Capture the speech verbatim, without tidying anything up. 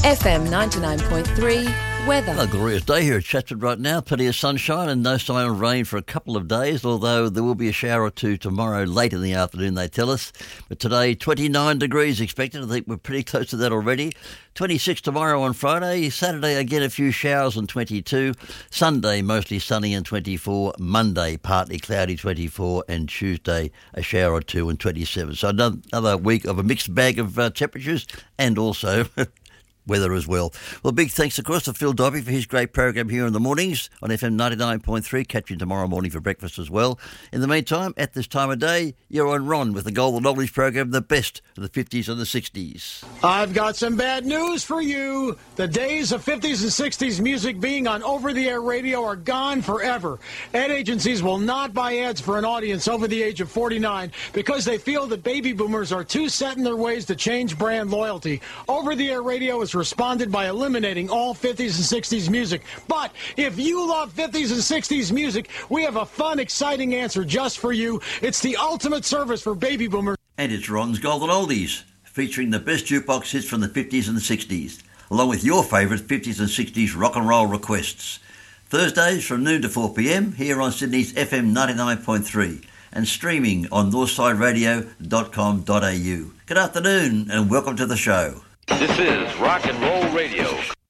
F M ninety-nine point three weather. A glorious day here at Chatswood right now. Plenty of sunshine and no sign of rain for a couple of days, although there will be a shower or two tomorrow late in the afternoon, they tell us. But today, twenty-nine degrees expected. I think we're pretty close to that already. twenty-six tomorrow on Friday. Saturday, again, a few showers and twenty-two. Sunday, mostly sunny and twenty-four. Monday, partly cloudy, twenty-four. And Tuesday, a shower or two and twenty-seven. So another week of a mixed bag of uh, temperatures and also weather as well. Well, big thanks, of course, to Phil Dobby for his great program here in the mornings on F M ninety-nine point three. Catch you tomorrow morning for breakfast as well. In the meantime, at this time of day, you're on Ron with the Golden Oldies program, the best of the fifties and the sixties. I've got some bad news for you. The days of fifties and sixties music being on over-the-air radio are gone forever. Ad agencies will not buy ads for an audience over the age of forty-nine because they feel that baby boomers are too set in their ways to change brand loyalty. Over-the-air radio is responded by eliminating all fifties and sixties music. But if you love fifties and sixties music, we have a fun, exciting answer just for you. It's the ultimate service for baby boomers. And it's Ron's Golden Oldies, featuring the best jukebox hits from the fifties and the sixties, along with your favourite fifties and sixties rock and roll requests. Thursdays from noon to four p.m. here on Sydney's F M ninety-nine point three and streaming on northside radio dot com dot a u. Good afternoon and welcome to the show. This is Rock and Roll Radio.